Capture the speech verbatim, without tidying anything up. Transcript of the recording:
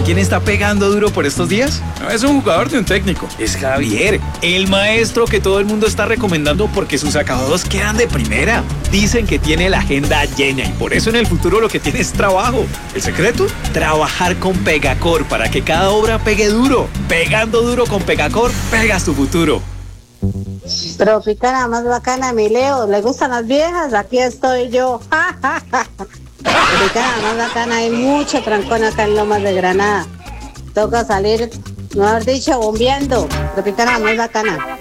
quién está pegando duro por estos días? No es un jugador de un técnico, es Javier, el maestro que todo el mundo está recomendando porque sus acabados quedan de primera. Dicen que tiene la agenda llena y por eso en el futuro lo que tiene es trabajo. ¿El secreto? Trabajar con Pegacor para que cada obra pegue duro. Pegando duro con Pegacor, pegas tu futuro. Tropicana más bacana, mi Leo. ¿Le gustan las viejas? Aquí estoy yo. Tropicana más bacana, hay mucho trancón acá en Lomas de Granada. Toca salir, no haber dicho, bombeando. Tropicana más bacana.